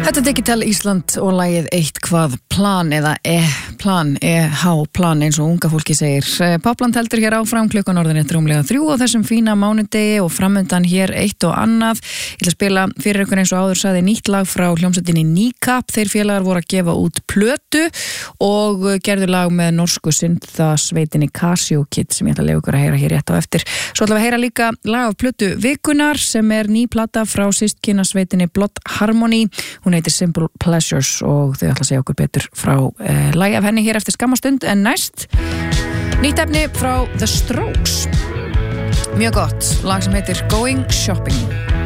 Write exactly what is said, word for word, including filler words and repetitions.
Þetta er Digital Ísland og lagið Eitthvað plan eða E-plan, E-H-plan eins og unga fólki segir. Popland heldur hér áfram klukkan orðin eftir rúmlega þrjú á þessum fína mánudegi og framöndan hér eitt og annað. Ég ætla að spila fyrir ykkur eins og áður sagði nýtt lag frá hljómsveitinni Nýkap. Þeir félagar voru að gefa út plötu og gerðu lag með norsku synthasveitinni Casio Kid sem ég ætla að leyfa ykkur að heyra hér rétt á eftir. Svo ætla að heyra líka lag af plötu Vikunar sem er ný plata frá systkinasveitinni Blood Harmony. Hún heitir Simple Pleasures og þau ætla að segja okkur betur frá eh, lagi af henni hér eftir skammastund en næst nýtt efni frá The Strokes. Mjög gott, lag sem heitir Going Shopping.